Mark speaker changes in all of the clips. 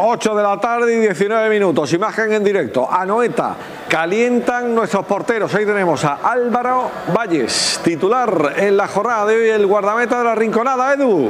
Speaker 1: 8 de la tarde y 19 minutos. Imagen en directo. Anoeta. Calientan nuestros porteros. Ahí tenemos a Álvaro Valles, titular en la jornada de hoy, el guardameta de la Rinconada. Edu.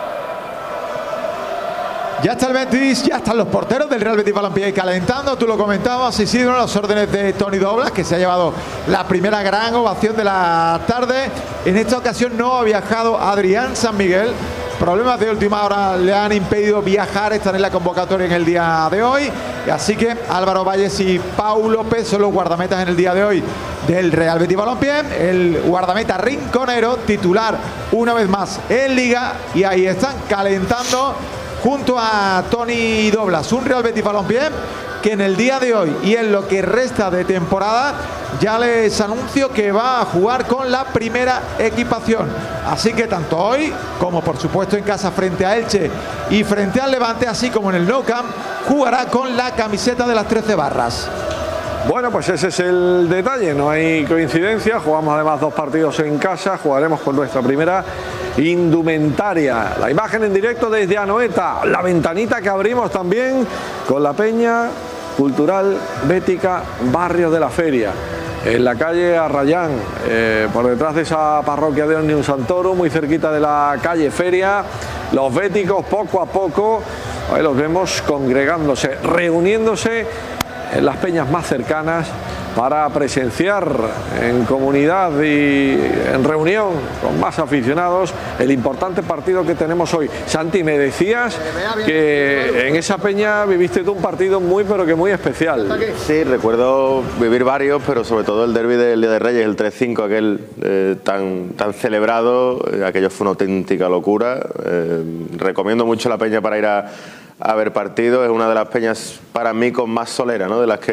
Speaker 2: Ya está el Betis, ya están los porteros del Real Betis Balompié calentando. Tú lo comentabas, Isidro, las órdenes de Toni Doblas, que se ha llevado la primera gran ovación de la tarde. En esta ocasión no ha viajado Adrián San Miguel. Problemas de última hora le han impedido viajar, estar en la convocatoria en el día de hoy. Así que Álvaro Valles y Pau López son los guardametas en el día de hoy del Real Betis Balompié. El guardameta rinconero, titular una vez más en Liga. Y ahí están calentando junto a Toni Doblas, un Real Betis Balompié que en el día de hoy y en lo que resta de temporada ya les anuncio que va a jugar con la primera equipación. Así que tanto hoy como por supuesto en casa frente a Elche y frente al Levante, así como en el Nou Camp, jugará con la camiseta de las 13 barras.
Speaker 1: Bueno, pues ese es el detalle, no hay coincidencia, jugamos además 2 partidos en casa, jugaremos con nuestra primera indumentaria. La imagen en directo desde Anoeta, la ventanita que abrimos también con la Peña Cultural Bética Barrio de la Feria, en la calle Arrayán, por detrás de esa parroquia de Omnium Santoro, muy cerquita de la calle Feria. Los béticos poco a poco, ahí los vemos congregándose, reuniéndose en las peñas más cercanas para presenciar en comunidad y en reunión con más aficionados el importante partido que tenemos hoy. Santi, me decías que en esa peña viviste tú un partido muy pero que muy especial.
Speaker 3: Sí, recuerdo vivir varios, pero sobre todo el derbi del Día de Reyes, el 3-5, aquel tan celebrado, aquello fue una auténtica locura. Recomiendo mucho la peña para ir a ver partidos. Es una de las peñas para mí con más solera, ¿no? de las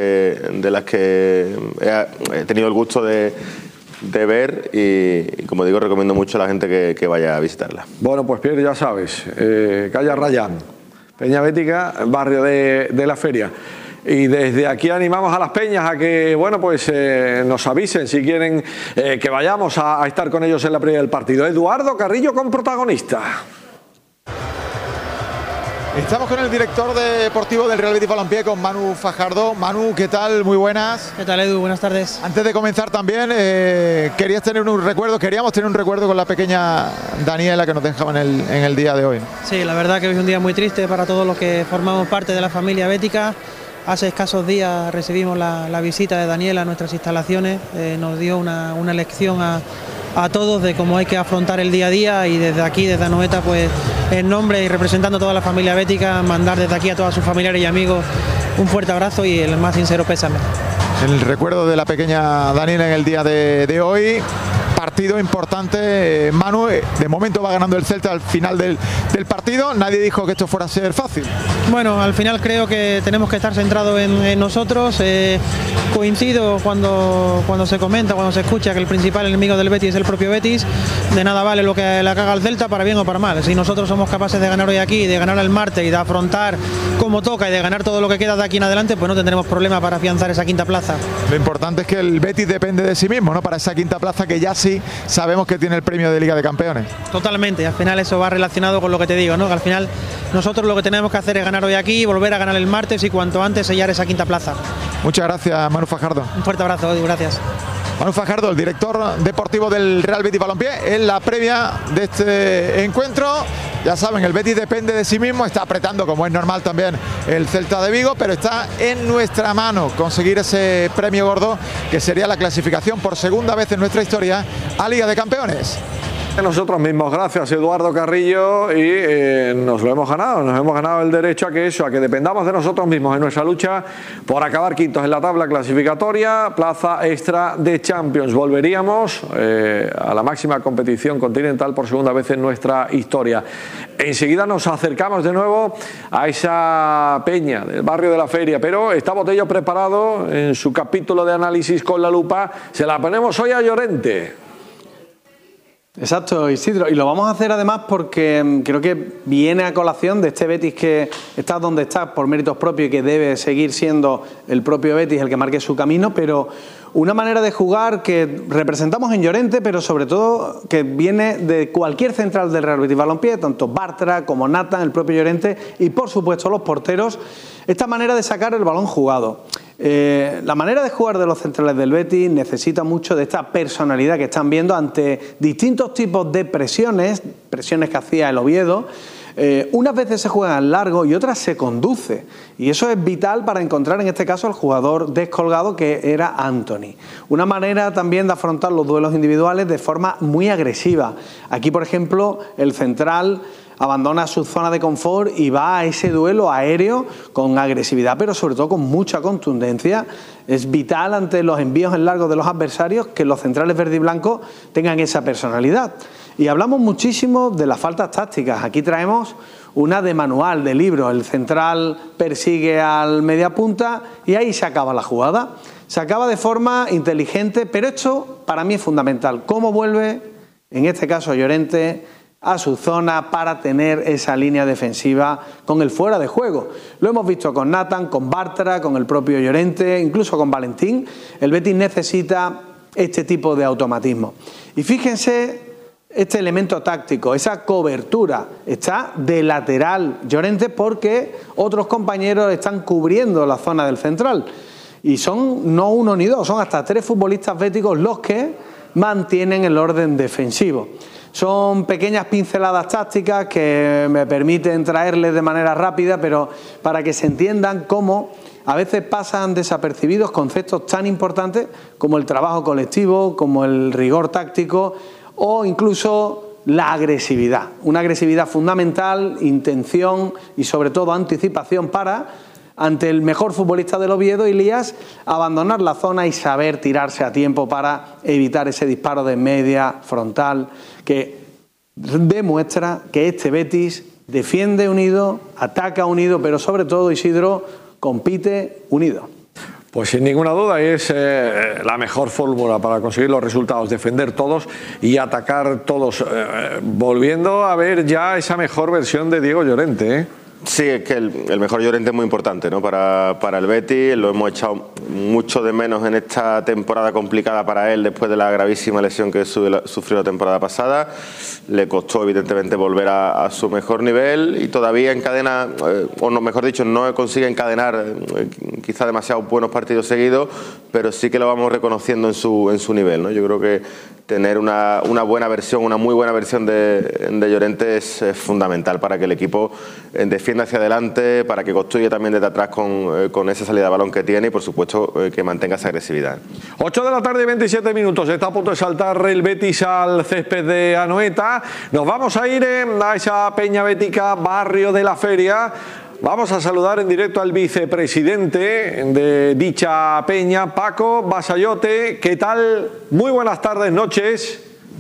Speaker 3: que he tenido el gusto de ver y como digo, recomiendo mucho a la gente que vaya a visitarla.
Speaker 1: Bueno, pues Pierre, ya sabes, calle Arrayán, Peña Bética, barrio de la Feria. Y desde aquí animamos a las peñas a que, bueno, pues nos avisen si quieren que vayamos a estar con ellos en la previa del partido. Eduardo Carrillo con protagonista.
Speaker 2: Estamos con el director deportivo del Real Betis Balompié, con Manu Fajardo. Manu, ¿qué tal? Muy buenas.
Speaker 4: ¿Qué tal, Edu? Buenas tardes.
Speaker 2: Antes de comenzar también, queríamos tener un recuerdo con la pequeña Daniela que nos dejaba en el día de hoy.
Speaker 4: Sí, la verdad que hoy es un día muy triste para todos los que formamos parte de la familia bética. Hace escasos días recibimos la visita de Daniela a nuestras instalaciones. Nos dio una lección a todos de cómo hay que afrontar el día a día, y desde aquí, desde Anoeta, pues en nombre y representando a toda la familia bética, mandar desde aquí a todos sus familiares y amigos un fuerte abrazo y el más sincero pésame.
Speaker 2: El recuerdo de la pequeña Daniela en el día de hoy. Partido importante, Manu. De momento va ganando el Celta al final del partido. Nadie dijo que esto fuera a ser fácil.
Speaker 4: Bueno, al final creo que tenemos que estar centrados en nosotros. Coincido cuando se comenta, cuando se escucha que el principal enemigo del Betis es el propio Betis. De nada vale lo que le haga al Celta, para bien o para mal. Si nosotros somos capaces de ganar hoy aquí, de ganar el martes y de afrontar como toca y de ganar todo lo que queda de aquí en adelante, pues no tendremos problema para afianzar esa quinta plaza.
Speaker 2: Lo importante es que el Betis depende de sí mismo, ¿no? Para esa quinta plaza que ya sí sabemos que tiene el premio de Liga de Campeones.
Speaker 4: Totalmente, y al final eso va relacionado con lo que te digo, ¿no? Que al final nosotros lo que tenemos que hacer es ganar hoy aquí, volver a ganar el martes y cuanto antes sellar esa quinta plaza.
Speaker 2: Muchas gracias, Manu Fajardo.
Speaker 4: Un fuerte abrazo, Edu, gracias.
Speaker 2: Manu Fajardo, el director deportivo del Real Betis Balompié, en la previa de este encuentro. Ya saben, el Betis depende de sí mismo, está apretando como es normal también el Celta de Vigo, pero está en nuestra mano conseguir ese premio gordo, que sería la clasificación por segunda vez en nuestra historia a Liga de Campeones.
Speaker 1: Nosotros mismos, gracias Eduardo Carrillo, y nos hemos ganado el derecho a que dependamos de nosotros mismos en nuestra lucha por acabar quintos en la tabla clasificatoria, plaza extra de Champions. Volveríamos a la máxima competición continental por segunda vez en nuestra historia. Enseguida nos acercamos de nuevo a esa peña del barrio de la Feria, pero está Botello preparado en su capítulo de análisis con la lupa. Se la ponemos hoy a Llorente.
Speaker 5: Exacto, Isidro, y lo vamos a hacer además porque creo que viene a colación de este Betis que está donde está por méritos propios y que debe seguir siendo el propio Betis el que marque su camino, pero una manera de jugar que representamos en Llorente, pero sobre todo que viene de cualquier central del Real Betis Balompié, tanto Bartra como Nathan, el propio Llorente y por supuesto los porteros, esta manera de sacar el balón jugado. La manera de jugar de los centrales del Betis necesita mucho de esta personalidad que están viendo ante distintos tipos de presiones que hacía el Oviedo. Unas veces se juega en largo y otras se conduce, y eso es vital para encontrar en este caso al jugador descolgado que era Antony. Una manera también de afrontar los duelos individuales de forma muy agresiva. Aquí, por ejemplo, el central abandona su zona de confort y va a ese duelo aéreo con agresividad, pero sobre todo con mucha contundencia. Es vital ante los envíos en largo de los adversarios que los centrales verde y blanco tengan esa personalidad. Y hablamos muchísimo de las faltas tácticas. Aquí traemos una de manual, de libro. El central persigue al mediapunta y ahí se acaba la jugada. Se acaba de forma inteligente, pero esto para mí es fundamental. ¿Cómo vuelve, en este caso Llorente, a su zona para tener esa línea defensiva con el fuera de juego? Lo hemos visto con Nathan, con Bartra, con el propio Llorente, incluso con Valentín. El Betis necesita este tipo de automatismo. Y fíjense este elemento táctico, esa cobertura. Está de lateral Llorente porque otros compañeros están cubriendo la zona del central. Y son no uno ni dos, son hasta 3 futbolistas béticos los que mantienen el orden defensivo. Son pequeñas pinceladas tácticas que me permiten traerles de manera rápida, pero para que se entiendan cómo a veces pasan desapercibidos conceptos tan importantes como el trabajo colectivo, como el rigor táctico o incluso la agresividad. Una agresividad fundamental, intención y sobre todo anticipación para, ante el mejor futbolista del Oviedo, Elías, abandonar la zona y saber tirarse a tiempo para evitar ese disparo de media frontal que demuestra que este Betis defiende unido, ataca unido, pero sobre todo, Isidro, compite unido.
Speaker 1: Pues sin ninguna duda es la mejor fórmula para conseguir los resultados, defender todos y atacar todos, volviendo a ver ya esa mejor versión de Diego Llorente, ¿eh?
Speaker 3: Sí, es que el mejor Llorente es muy importante, ¿no? Para el Betis. Lo hemos echado mucho de menos en esta temporada complicada para él después de la gravísima lesión que sufrió la temporada pasada. Le costó evidentemente volver a su mejor nivel y todavía encadena, o no, mejor dicho, no consigue encadenar quizá demasiado buenos partidos seguidos, pero sí que lo vamos reconociendo en su nivel, ¿no? Yo creo que tener una buena versión, una muy buena versión de Llorente es fundamental para que el equipo defienda hacia adelante, para que construya también desde atrás con esa salida de balón que tiene y por supuesto que mantenga esa agresividad.
Speaker 1: 8 de la tarde y 27 minutos, está a punto de saltar el Betis al césped de Anoeta. Nos vamos a ir a esa peña bética, barrio de la Feria. Vamos a saludar en directo al vicepresidente de dicha peña, Paco Basayote. ¿Qué tal? Muy buenas tardes, noches.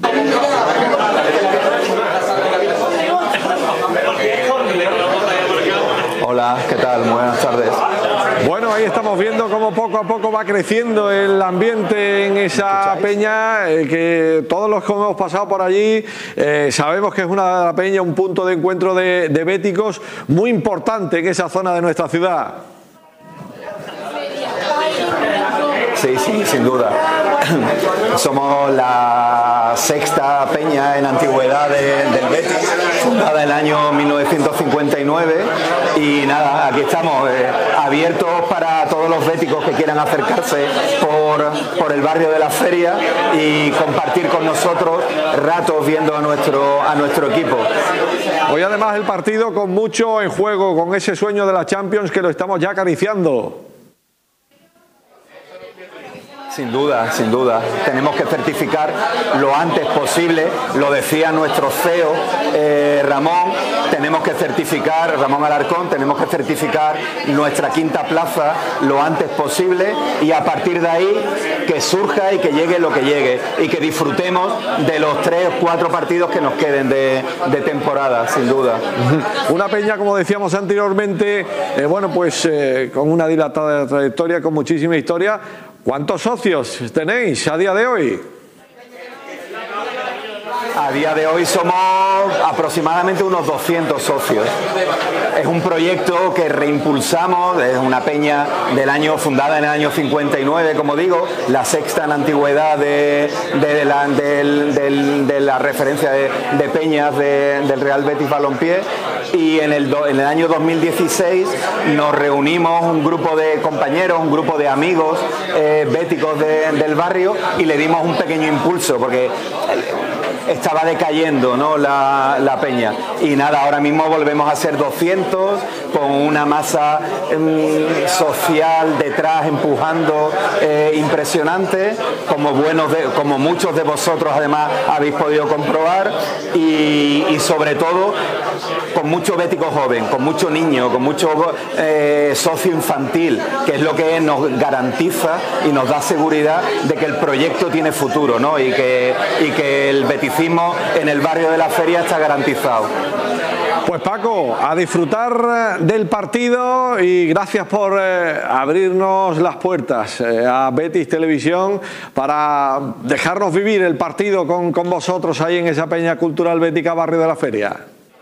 Speaker 6: Hola, ¿qué tal? Buenas tardes.
Speaker 1: Bueno, ahí estamos viendo cómo poco a poco va creciendo el ambiente en esa peña, que todos los que hemos pasado por allí sabemos que es una peña, un punto de encuentro de béticos muy importante en esa zona de nuestra ciudad.
Speaker 6: Sí, sin duda. Somos la sexta peña en antigüedad del Betis, fundada en el año 1959 y nada, aquí estamos abiertos para todos los béticos que quieran acercarse por el barrio de la Feria y compartir con nosotros ratos viendo a nuestro equipo.
Speaker 1: Hoy además el partido con mucho en juego, con ese sueño de la Champions que lo estamos ya acariciando.
Speaker 6: Sin duda. Tenemos que certificar lo antes posible, lo decía nuestro CEO Ramón, Ramón Alarcón, tenemos que certificar nuestra quinta plaza lo antes posible y a partir de ahí que surja y que llegue lo que llegue y que disfrutemos de los 3 o 4 partidos que nos queden de temporada, sin duda.
Speaker 1: Una peña, como decíamos anteriormente, con una dilatada trayectoria, con muchísima historia. ¿Cuántos socios tenéis a día de hoy?
Speaker 6: A día de hoy somos aproximadamente unos 200 socios. Es un proyecto que reimpulsamos, es una peña fundada en el año 59, como digo, la sexta en antigüedad de la referencia de peñas del Real Betis Balompié. Y en el año 2016 nos reunimos un grupo de compañeros, un grupo de amigos béticos del barrio, y le dimos un pequeño impulso porque estaba decayendo, ¿no?, la peña. Y nada, ahora mismo volvemos a ser 200 con una masa social detrás empujando impresionante, como muchos de vosotros además habéis podido comprobar, y sobre todo con mucho bético joven, con mucho niño, con mucho socio infantil, que es lo que nos garantiza y nos da seguridad de que el proyecto tiene futuro, ¿no?, y que el beticismo en el barrio de la Feria está garantizado.
Speaker 1: Pues Paco, a disfrutar del partido, y gracias por abrirnos las puertas a Betis Televisión para dejarnos vivir el partido con vosotros ahí en esa peña cultural bética Barrio de la Feria.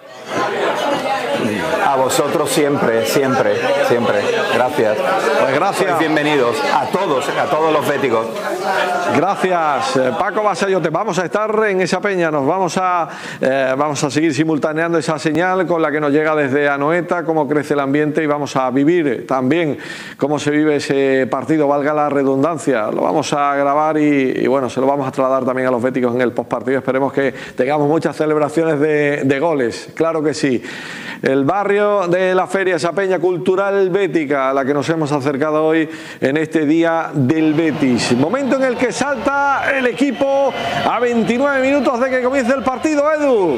Speaker 6: A vosotros siempre, siempre, siempre. Gracias.
Speaker 1: Pues gracias.
Speaker 6: Sois bienvenidos a todos los béticos.
Speaker 1: Gracias, Paco Basayote. Vamos a estar en esa peña, nos vamos a seguir simultaneando esa señal con la que nos llega desde Anoeta, cómo crece el ambiente, y vamos a vivir también cómo se vive ese partido, valga la redundancia. Lo vamos a grabar y bueno, se lo vamos a trasladar también a los béticos en el postpartido. Esperemos que tengamos muchas celebraciones de goles, claro que sí. El barrio de la Feria, esa peña cultural bética a la que nos hemos acercado hoy en este día del Betis. Momento en el que salta el equipo a 29 minutos de que comience el partido, Edu.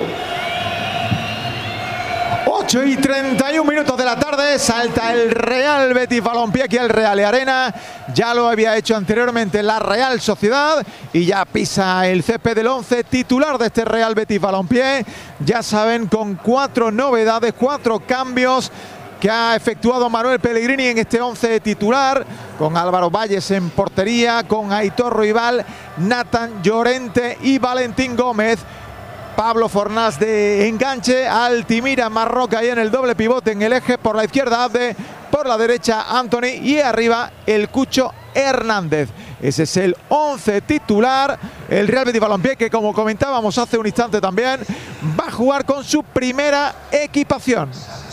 Speaker 2: 8:31 de la tarde, salta el Real Betis Balompié aquí al Real Arena. Ya lo había hecho anteriormente la Real Sociedad y ya pisa el césped del 11 titular de este Real Betis Balompié. Ya saben, con 4 novedades, 4 cambios que ha efectuado Manuel Pellegrini en este 11 titular, con Álvaro Valles en portería, con Aitor Ruibal, Nathan Llorente y Valentín Gómez. Pablo Fornás de enganche, Altimira Marroca ahí en el doble pivote en el eje, por la izquierda Abde, por la derecha Anthony y arriba el Cucho Hernández. Ese es el 11 titular. El Real Betis Balompié, que como comentábamos hace un instante también, va a jugar con su primera equipación.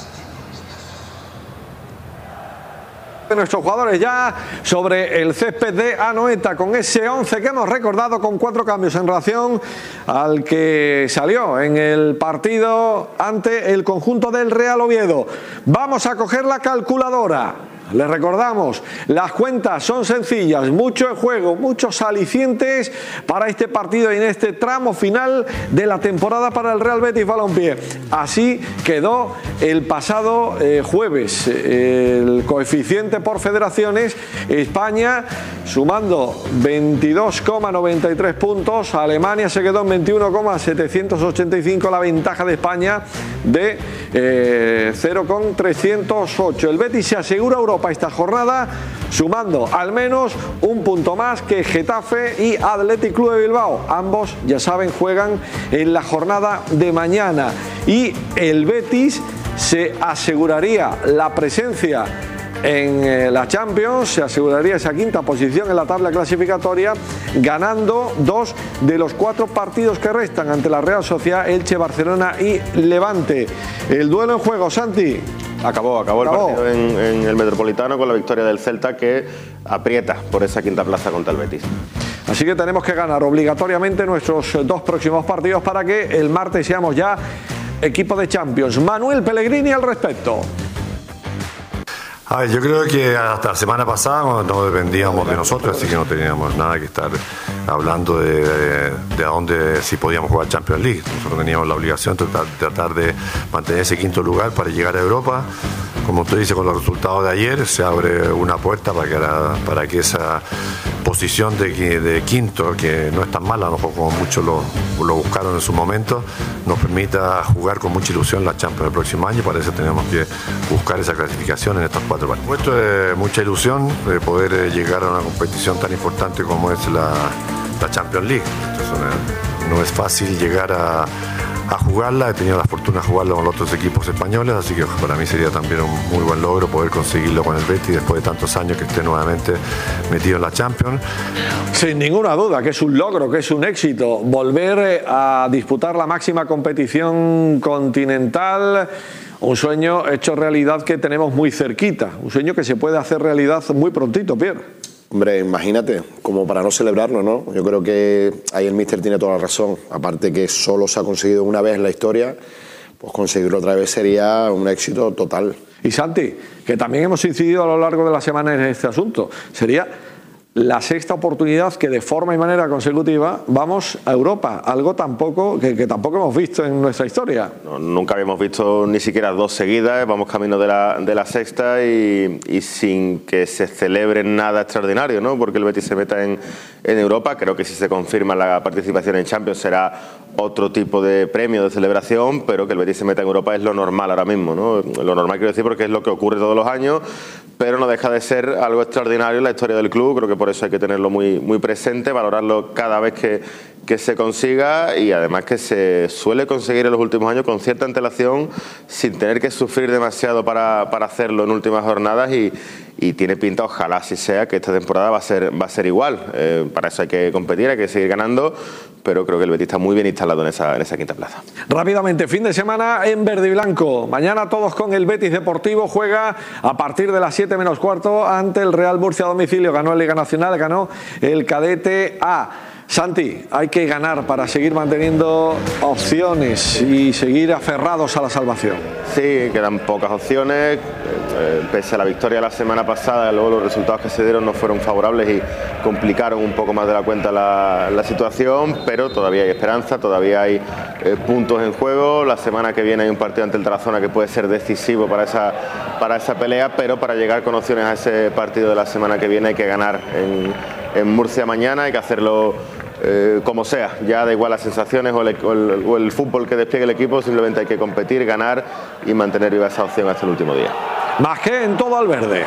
Speaker 1: Nuestros jugadores ya sobre el césped de Anoeta con ese 11 que hemos recordado, con 4 cambios en relación al que salió en el partido ante el conjunto del Real Oviedo. Vamos a coger la calculadora. Les recordamos, las cuentas son sencillas, mucho en juego, muchos alicientes para este partido y en este tramo final de la temporada para el Real Betis Balompié. Así quedó el pasado jueves. El coeficiente por federaciones: España sumando 22,93 puntos, Alemania se quedó en 21,785, la ventaja de España de 0,308. El Betis se asegura Europa esta jornada sumando al menos un punto más que Getafe y Athletic Club de Bilbao. Ambos, ya saben, juegan en la jornada de mañana, y el Betis se aseguraría la presencia en la Champions, se aseguraría esa 5ª posición en la tabla clasificatoria, ganando 2 de los 4 partidos que restan ante la Real Sociedad, Elche, Barcelona y Levante. El duelo en juego, Santi.
Speaker 3: Acabó el partido en el Metropolitano con la victoria del Celta, que aprieta por esa 5ª plaza contra el Betis.
Speaker 1: Así que tenemos que ganar obligatoriamente nuestros 2 próximos partidos para que el martes seamos ya equipo de Champions. Manuel Pellegrini al respecto.
Speaker 7: A ver, yo creo que hasta la semana pasada no dependíamos de nosotros, así que no teníamos nada que estar hablando de a dónde, si podíamos jugar Champions League. Nosotros teníamos la obligación de tratar de mantener ese 5º lugar para llegar a Europa. Como usted dice, con los resultados de ayer se abre una puerta para que esa posición de 5º, que no es tan mala, ¿no?, como muchos lo buscaron en su momento, nos permita jugar con mucha ilusión la Champions el próximo año. Para eso tenemos que buscar esa clasificación en estos 4 partidos. Esto es mucha ilusión de poder llegar a una competición tan importante como es la Champions League. Esto es no es fácil llegar a jugarla. He tenido la fortuna de jugarla con los otros equipos españoles, así que para mí sería también un muy buen logro poder conseguirlo con el Betis después de tantos años que esté nuevamente metido en la Champions.
Speaker 1: Sin ninguna duda que es un logro, que es un éxito volver a disputar la máxima competición continental. Un sueño hecho realidad que tenemos muy cerquita, un sueño que se puede hacer realidad muy prontito, Pierre.
Speaker 8: Hombre, imagínate, como para no celebrarlo, ¿no? Yo creo que ahí el míster tiene toda la razón. Aparte que solo se ha conseguido una vez en la historia, pues conseguirlo otra vez sería un éxito total.
Speaker 1: Y Santi, que también hemos incidido a lo largo de la semana en este asunto, sería la sexta oportunidad que de forma y manera consecutiva vamos a Europa, algo tampoco que tampoco hemos visto en nuestra historia.
Speaker 3: No, nunca habíamos visto ni siquiera dos seguidas, vamos camino de la sexta y sin que se celebre nada extraordinario, ¿no? Porque el Betis se meta en Europa. Creo que si se confirma la participación en Champions será otro tipo de premio, de celebración, pero que el Betis se meta en Europa es lo normal ahora mismo, ¿no? Lo normal, quiero decir, porque es lo que ocurre todos los años, pero no deja de ser algo extraordinario en la historia del club. Creo que por eso hay que tenerlo muy, muy presente, valorarlo cada vez que se consiga, y además que se suele conseguir en los últimos años con cierta antelación, sin tener que sufrir demasiado para hacerlo en últimas jornadas, y tiene pinta, ojalá así sea, que esta temporada va a ser igual. Para eso hay que competir, hay que seguir ganando, pero creo que el Betis está muy bien instalado en esa quinta plaza.
Speaker 1: Rápidamente, fin de semana en verde y blanco. Mañana todos con el Betis Deportivo. Juega a partir de las 7 menos cuarto ante el Real Murcia a domicilio. Ganó en Liga Nacional, ganó el Cadete A. Santi, hay que ganar para seguir manteniendo opciones y seguir aferrados a la salvación.
Speaker 3: Sí, quedan pocas opciones. Pese a la victoria la semana pasada, luego los resultados que se dieron no fueron favorables y complicaron un poco más de la cuenta la situación, pero todavía hay esperanza, todavía hay puntos en juego. La semana que viene hay un partido ante el Tarazona que puede ser decisivo para esa pelea, pero para llegar con opciones a ese partido de la semana que viene hay que ganar en Murcia mañana, hay que hacerlo como sea, ya da igual las sensaciones o el fútbol que despliegue el equipo, simplemente hay que competir, ganar y mantener viva esa opción hasta el último día.
Speaker 1: Más que en todo al verde.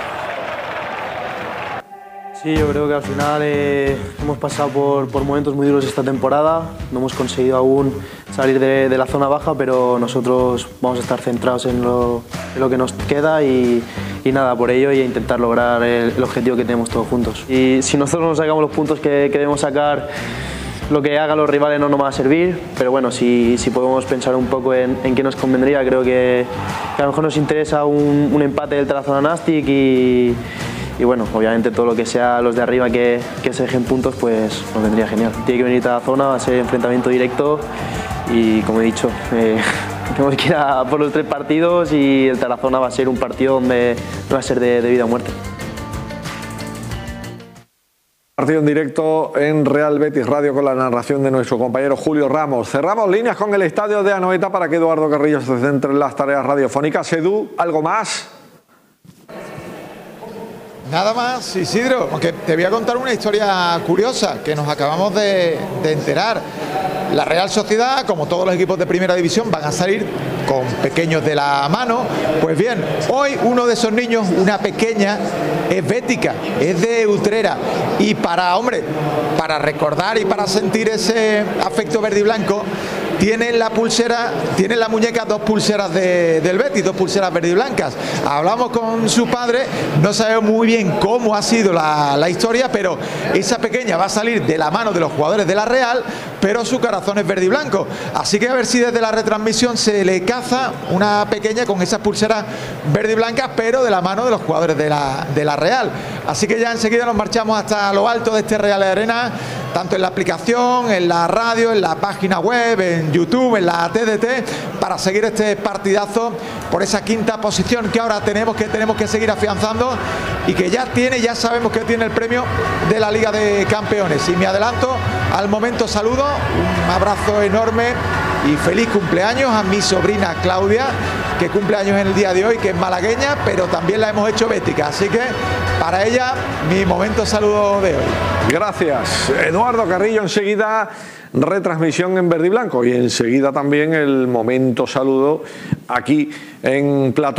Speaker 9: Sí, yo creo que al final hemos pasado por momentos muy duros esta temporada, no hemos conseguido aún salir de la zona baja, pero nosotros vamos a estar centrados en lo que nos queda y nada, por ello, y a intentar lograr el objetivo que tenemos todos juntos. Y si nosotros no sacamos los puntos que debemos sacar, lo que hagan los rivales no nos va a servir, pero bueno, si podemos pensar un poco en qué nos convendría, creo que a lo mejor nos interesa un empate del Tarazona-Nastic y bueno, obviamente todo lo que sea los de arriba que se dejen puntos, pues nos vendría genial. Tiene que venir Tarazona, va a ser enfrentamiento directo y como he dicho, tenemos que ir a por los 3 partidos y el Tarazona va a ser un partido donde va a ser de vida o muerte.
Speaker 1: Partido en directo en Real Betis Radio con la narración de nuestro compañero Julio Ramos. Cerramos líneas con el estadio de Anoeta para que Eduardo Carrillo se centre en las tareas radiofónicas. Edu, ¿algo más?
Speaker 2: Nada más, Isidro, aunque te voy a contar una historia curiosa que nos acabamos de enterar. La Real Sociedad, como todos los equipos de primera división, van a salir con pequeños de la mano. Pues bien, hoy uno de esos niños, una pequeña, es bética, es de Utrera. Y para recordar y para sentir ese afecto verde y blanco, tiene en la muñeca 2 pulseras del Betis, 2 pulseras verde y blancas. Hablamos con su padre, no sabemos muy bien cómo ha sido la historia, pero esa pequeña va a salir de la mano de los jugadores de la Real, pero su corazón es verde y blanco. Así que a ver si desde la retransmisión se le caza una pequeña con esas pulseras verde y blancas, pero de la mano de los jugadores de la Real. Así que ya enseguida nos marchamos hasta lo alto de este Real Arena, tanto en la aplicación, en la radio, en la página web, en YouTube, en la TDT, para seguir este partidazo por esa quinta posición que ahora tenemos que seguir afianzando y que ya sabemos que tiene el premio de la Liga de Campeones. Y me adelanto al momento, saludo, un abrazo enorme y feliz cumpleaños a mi sobrina Claudia, que cumple años en el día de hoy, que es malagueña, pero también la hemos hecho bética, así que para ella mi momento saludo de hoy.
Speaker 1: Gracias, Eduardo Carrillo. Enseguida retransmisión en verde y blanco y enseguida también el momento saludo aquí en Plató.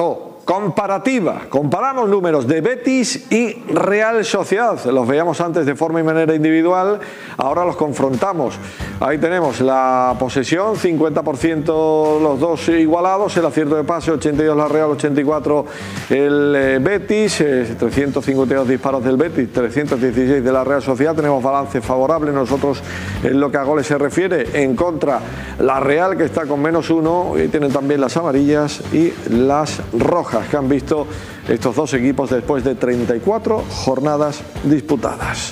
Speaker 1: comparativa. Comparamos números de Betis y Real Sociedad. Los veíamos antes de forma y manera individual, ahora los confrontamos. Ahí tenemos la posesión, 50% los dos igualados, el acierto de pase, 82 la Real, 84 el Betis, 352 disparos del Betis, 316 de la Real Sociedad. Tenemos balance favorable nosotros en lo que a goles se refiere. En contra, la Real, que está con -1, y tienen también las amarillas y las rojas que han visto estos dos equipos después de 34 jornadas disputadas.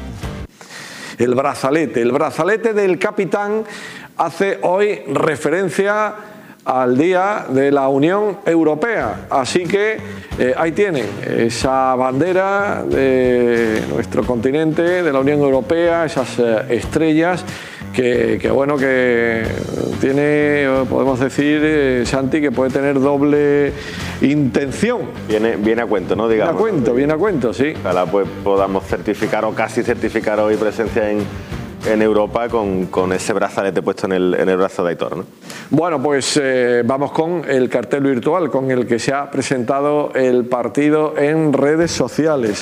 Speaker 1: El brazalete del capitán hace hoy referencia al Día de la Unión Europea, así que ahí tienen esa bandera de nuestro continente, de la Unión Europea, esas estrellas que bueno, que tiene, podemos decir, Santi, que puede tener doble intención.
Speaker 3: Viene a cuento, ¿no? Digamos.
Speaker 1: Viene a cuento, sí.
Speaker 3: Ojalá pues podamos certificar o casi certificar hoy presencia en Europa con ese brazalete puesto en el brazo de Aitor, ¿no?
Speaker 1: Bueno, pues vamos con el cartel virtual con el que se ha presentado el partido en redes sociales.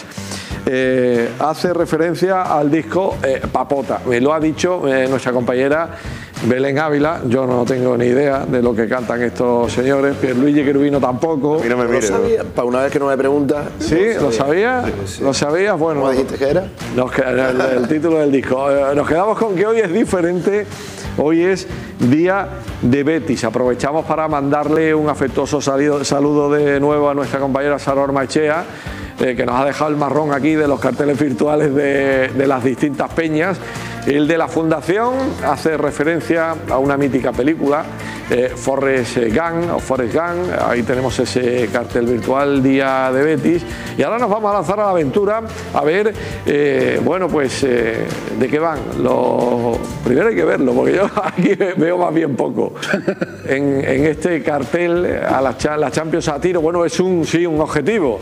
Speaker 1: Hace referencia al disco Papota. Me lo ha dicho nuestra compañera Belén Ávila. Yo no tengo ni idea de lo que cantan estos señores. Pierluigi Cherubino tampoco.
Speaker 3: No me mire,
Speaker 8: ¿Lo sabía? Para una vez que no me preguntas.
Speaker 1: ¿Sí? ¿Lo sabía? Sí. ¿Lo sabías? Bueno.
Speaker 8: ¿Cómo dijiste que era?
Speaker 1: El título del disco. Nos quedamos con que hoy es diferente. Hoy es Día de Betis. Aprovechamos para mandarle un afectuoso saludo de nuevo a nuestra compañera Sara Ormaechea, que nos ha dejado el marrón aquí de los carteles virtuales de las distintas peñas. El de la Fundación hace referencia a una mítica película, Forrest Gump. Ahí tenemos ese cartel virtual, Día de Betis. Y ahora nos vamos a lanzar a la aventura a ver, bueno, pues de qué van. Primero hay que verlo, porque yo aquí veo más bien poco. En este cartel a la Champions a tiro, bueno, es un objetivo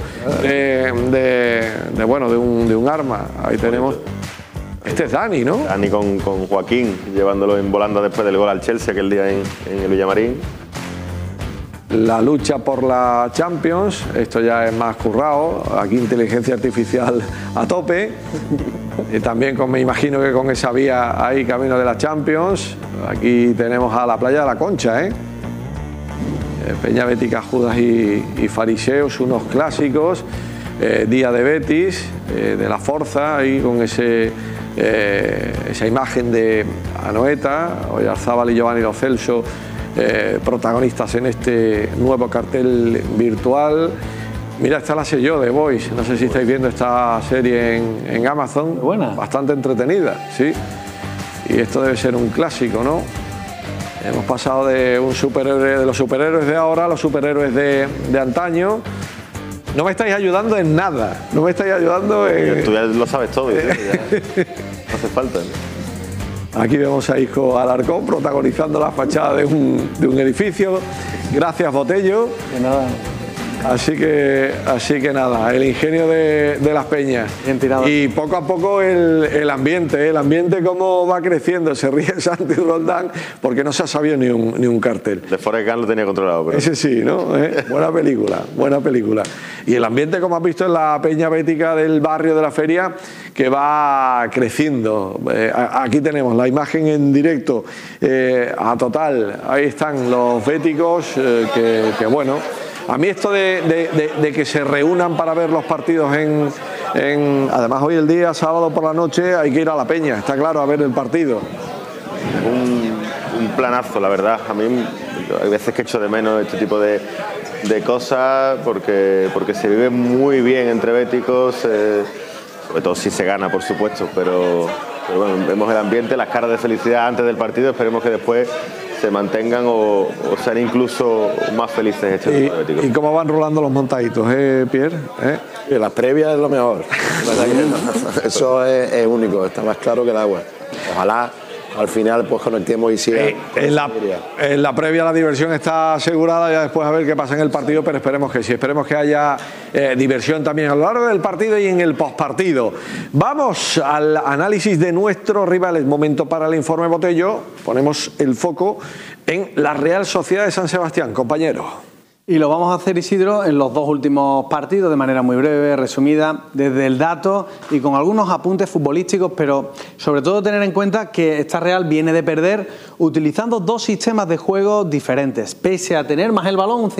Speaker 1: de un arma. Ahí tenemos. Este es Dani, ¿no?
Speaker 3: Dani con Joaquín, llevándolo en volanda después del gol al Chelsea aquel día en el Villamarín.
Speaker 1: La lucha por la Champions, esto ya es más currado, aquí inteligencia artificial a tope. Y también me imagino que con esa vía ahí camino de la Champions. Aquí tenemos a la playa de la Concha, Peña Bética, Judas y Fariseos, unos clásicos. Día de Betis, de la Forza, ahí con esa imagen de Anoeta, Oyarzábal y Giovanni Lo Celso, protagonistas en este nuevo cartel virtual. Mira, esta la sé yo, de Boys. No sé si estáis viendo esta serie en Amazon.
Speaker 5: Buena.
Speaker 1: Bastante entretenida, sí. Y esto debe ser un clásico, ¿no? Hemos pasado de un superhéroe, de los superhéroes de ahora a los superhéroes de antaño. No me estáis ayudando en nada. No me estáis ayudando en...
Speaker 3: Tú ya lo sabes todo. No hace falta, ¿no?
Speaker 1: Aquí vemos a Isco Alarcón protagonizando la fachada de un edificio. Gracias, Botello.
Speaker 5: De nada.
Speaker 1: Así que nada, el ingenio de las peñas.
Speaker 5: Bien tirado.
Speaker 1: Y poco a poco el ambiente cómo va creciendo. Se ríe Santi Roldán porque no se ha sabido ni un cartel.
Speaker 3: De Forrest Gump lo tenía controlado. Pero...
Speaker 1: Ese sí, ¿no? Buena película. Y el ambiente, como has visto, en la peña bética del barrio de la Feria, que va creciendo. Aquí tenemos la imagen en directo a total. Ahí están los béticos que bueno... A mí esto de que se reúnan para ver los partidos además hoy el día, sábado por la noche, hay que ir a la peña, está claro, a ver el partido.
Speaker 3: Un planazo, la verdad. A mí hay veces que echo de menos este tipo de cosas porque se vive muy bien entre béticos, sobre todo si se gana, por supuesto, pero bueno, vemos el ambiente, las caras de felicidad antes del partido, esperemos que después se mantengan o sean incluso más felices este tipo de béticos.
Speaker 1: ¿Y cómo van rolando los montaditos, Pierre?
Speaker 8: Y las previas es lo mejor. Eso es único, está más claro que el agua. Ojalá al final pues conectemos y siga.
Speaker 1: En la previa la diversión está asegurada, ya después a ver qué pasa en el partido, pero esperemos que sí, esperemos que haya diversión también a lo largo del partido y en el postpartido. Vamos al análisis de nuestros rivales. Momento para el informe Botello. Ponemos el foco en la Real Sociedad de San Sebastián, compañero.
Speaker 5: Y lo vamos a hacer, Isidro, en los dos últimos partidos de manera muy breve, resumida, desde el dato y con algunos apuntes futbolísticos, pero sobre todo tener en cuenta que esta Real viene de perder utilizando dos sistemas de juego diferentes. Pese a tener más el balón, un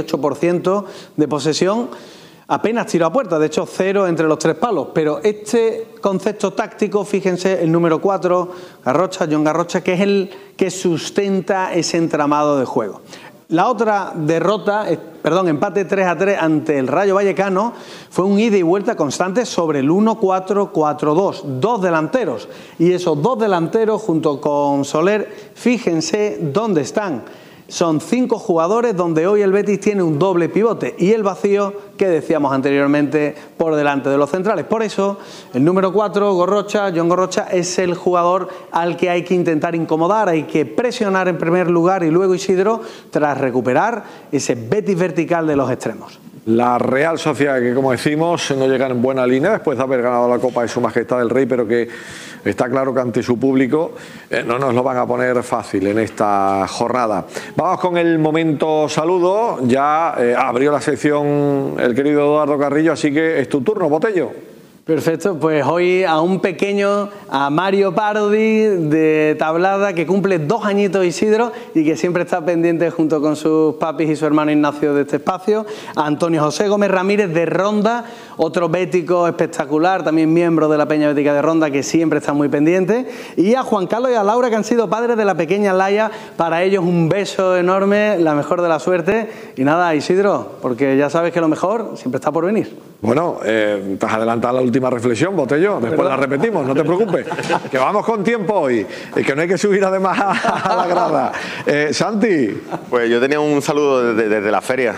Speaker 5: 58% de posesión, apenas tiro a puerta, de hecho 0 entre los 3 palos, pero este concepto táctico, fíjense, el número 4, Garrocha, Jon Garrocha, que es el que sustenta ese entramado de juego. La otra derrota, empate 3-3 ante el Rayo Vallecano, fue un ida y vuelta constante sobre el 1-4-4-2, dos delanteros. Y esos dos delanteros, junto con Soler, fíjense dónde están. Son 5 jugadores donde hoy el Betis tiene un doble pivote y el vacío que decíamos anteriormente por delante de los centrales. Por eso el número 4, Jon Garrocha, es el jugador al que hay que intentar incomodar, hay que presionar en primer lugar y luego, Isidro, tras recuperar ese Betis vertical de los extremos.
Speaker 1: La Real Sociedad, que como decimos no llega en buena línea después de haber ganado la Copa de Su Majestad el Rey, pero que está claro que ante su público no nos lo van a poner fácil en esta jornada. Vamos con el momento saludo. Ya abrió la sección el querido Eduardo Carrillo, así que es tu turno, Botello.
Speaker 5: Perfecto, pues hoy a un pequeño, a Mario Parodi de Tablada, que cumple 2 añitos, Isidro, y que siempre está pendiente junto con sus papis y su hermano Ignacio de este espacio, a Antonio José Gómez Ramírez de Ronda, otro bético espectacular, también miembro de la Peña Bética de Ronda, que siempre está muy pendiente, y a Juan Carlos y a Laura, que han sido padres de la pequeña Laia. Para ellos un beso enorme, la mejor de la suerte, y nada, Isidro, porque ya sabes que lo mejor siempre está por venir.
Speaker 1: Bueno, te has adelantado la última reflexión, Botello, después la repetimos, no te preocupes, que vamos con tiempo hoy, y que no hay que subir además a la grada. Santi.
Speaker 3: Pues yo tenía un saludo desde la feria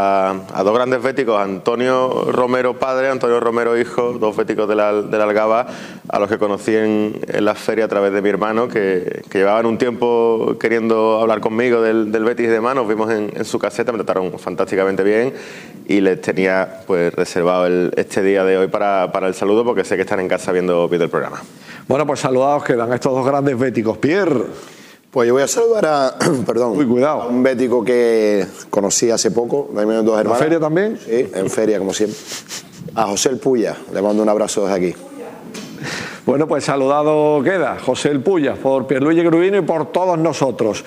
Speaker 3: a dos grandes béticos, Antonio Romero padre, Antonio Romero hijo, dos béticos de la Algaba, a los que conocí en la feria a través de mi hermano, que llevaban un tiempo queriendo hablar conmigo del Betis y demás. Nos vimos en su caseta, me trataron fantásticamente bien y les tenía pues reservado este día de hoy para el saludo, porque sé que están en casa viendo el programa.
Speaker 1: Bueno, pues saludados quedan estos dos grandes béticos. Pierre.
Speaker 8: Pues yo voy a saludar a,
Speaker 1: Uy, cuidado.
Speaker 8: a un bético que conocí hace poco, de mis dos hermanos.
Speaker 1: ¿En feria también?
Speaker 8: Sí, en feria, como siempre. A José El Puya, le mando un abrazo desde aquí.
Speaker 1: Bueno, pues saludado queda José El Puya por Pierluigi Grubino y por todos nosotros.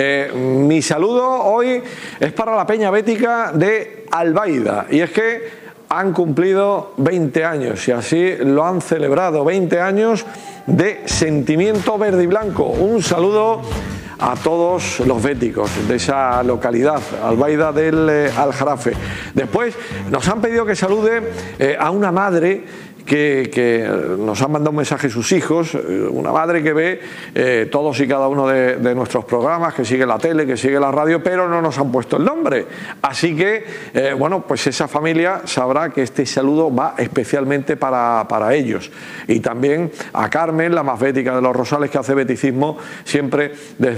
Speaker 1: Mi saludo hoy es para la Peña Bética de Albaida, y es que han cumplido 20 años y así lo han celebrado, 20 años de sentimiento verde y blanco. Un saludo a todos los béticos de esa localidad, Albaida del Aljarafe. Después nos han pedido que salude a una madre que nos han mandado un mensaje sus hijos, una madre que ve todos y cada uno de nuestros programas, que sigue la tele, que sigue la radio, pero no nos han puesto el nombre. Así que, bueno, pues esa familia sabrá que este saludo va especialmente para ellos. Y también a Carmen, la más bética de los Rosales, que hace beticismo siempre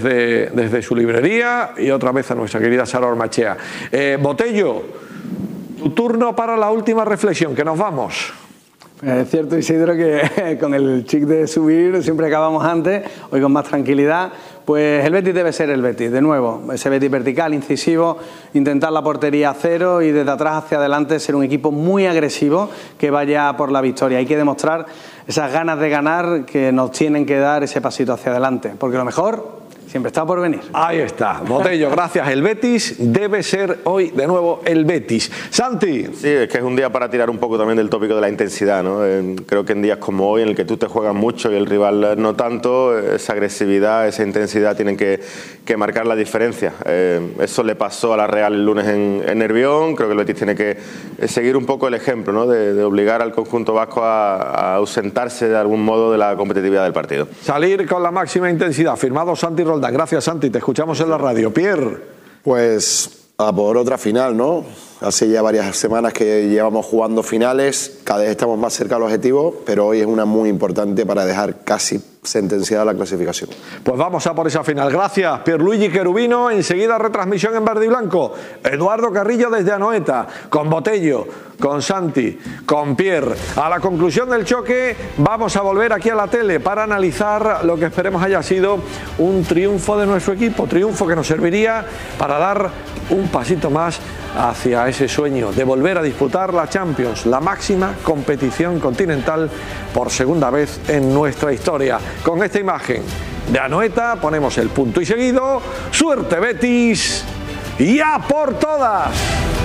Speaker 1: desde su librería, y otra vez a nuestra querida Sara Ormachea. Botello, tu turno para la última reflexión, que nos vamos.
Speaker 5: Es cierto, Isidro, que con el chic de subir siempre acabamos antes, hoy con más tranquilidad. Pues el Betis debe ser el Betis, de nuevo, ese Betis vertical, incisivo, intentar la portería a cero y desde atrás hacia adelante ser un equipo muy agresivo que vaya por la victoria. Hay que demostrar esas ganas de ganar que nos tienen que dar ese pasito hacia adelante, porque lo mejor siempre está por venir.
Speaker 1: Ahí está, Botello, gracias. El Betis debe ser hoy de nuevo el Betis. Santi.
Speaker 3: Sí, es que es un día para tirar un poco también del tópico de la intensidad, ¿no? Creo que en días como hoy, en el que tú te juegas mucho y el rival no tanto, esa agresividad, esa intensidad tienen que marcar la diferencia. Eso le pasó a la Real el lunes en Nervión. Creo que el Betis tiene que seguir un poco el ejemplo, ¿no? De obligar al conjunto vasco a ausentarse de algún modo de la competitividad del partido.
Speaker 1: Salir con la máxima intensidad. Firmado Santi Roldán. Gracias, Santi. Te escuchamos en la radio. Pierre.
Speaker 8: Pues a por otra final, ¿no? Hace ya varias semanas que llevamos jugando finales, cada vez estamos más cerca del objetivo, pero hoy es una muy importante para dejar casi sentenciada la clasificación.
Speaker 1: Pues vamos a por esa final. Gracias, Pierluigi Cherubino. Enseguida retransmisión en verde y blanco. Eduardo Carrillo desde Anoeta, con Botello, con Santi, con Pierre. A la conclusión del choque vamos a volver aquí a la tele para analizar lo que esperemos haya sido un triunfo de nuestro equipo, triunfo que nos serviría para dar un pasito más hacia ese sueño de volver a disputar la Champions, la máxima competición continental por segunda vez en nuestra historia. Con esta imagen de Anoeta ponemos el punto y seguido. ¡Suerte, Betis! ¡Y a por todas!